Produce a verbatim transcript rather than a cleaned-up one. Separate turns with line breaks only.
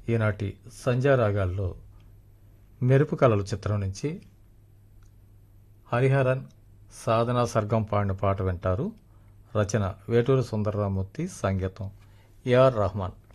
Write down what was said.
ఈనాటి సంధ్యారాగాల్లో మెరుపు కళలు చిత్రం నుంచి హరిహరన్ సాధనా సర్గం పాడిన పాట వింటారు. రచన వేటూరి సుందరరామూర్తి, సంగీతం ఏఆర్ రెహమాన్.